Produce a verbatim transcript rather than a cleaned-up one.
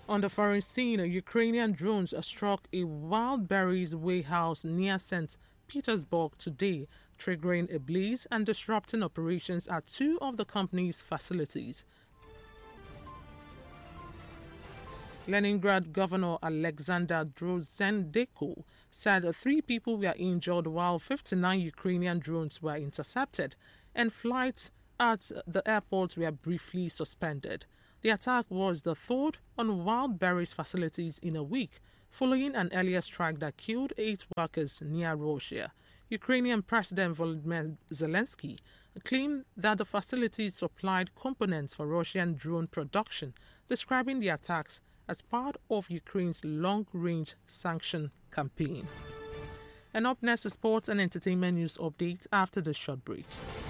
On the foreign scene, Ukrainian drones struck a Wildberries warehouse near Saint Petersburg today, triggering a blaze and disrupting operations at two of the company's facilities. Leningrad Governor Alexander Drozenko said three people were injured while fifty-nine Ukrainian drones were intercepted and flights at the airport were briefly suspended. The attack was the third on Wildberries facilities in a week, following an earlier strike that killed eight workers near Russia. Ukrainian President Volodymyr Zelensky claimed that the facilities supplied components for Russian drone production, describing the attacks as part of Ukraine's long-range sanction campaign. And up next is sports and entertainment news updates after the short break.